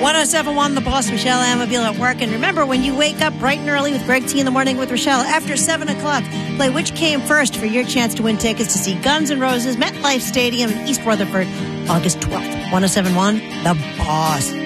1071 The Boss, Rochelle Amabile at work. And remember, when you wake up bright and early with Greg T in the Morning with Rochelle, after 7 o'clock, play Which Came First for your chance to win tickets to see Guns N' Roses, MetLife Stadium in East Rutherford, August 12th. 1071 The Boss.